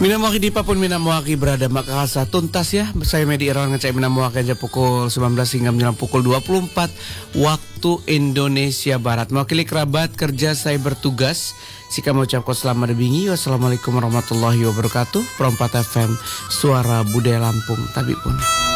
Minamwaki di Papun Minamwaki berada Makassar tuntas ya. Saya Medi Irawan ngecek Minamwaki aja pukul 19 hingga menjelang pukul 24 waktu Indonesia Barat. Mewakili kerabat kerja saya bertugas. Sika mengucapkan selamat dibingi. Wassalamualaikum warahmatullahi wabarakatuh. Perempat FM Suara Budaya Lampung. Tapi pun.